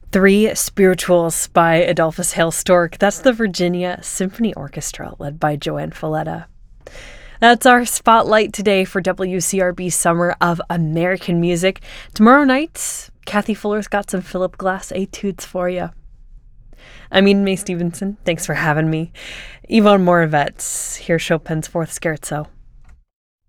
Three Spirituals by Adolphus Hale Stork. That's the Virginia Symphony Orchestra, led by Joanne Falletta. That's our spotlight today for WCRB Summer of American Music. Tomorrow night, Kathy Fuller's got some Philip Glass etudes for you. I'm Eden Mae Stevenson. Thanks for having me. Yvonne Moravec, here's Chopin's Fourth Scherzo.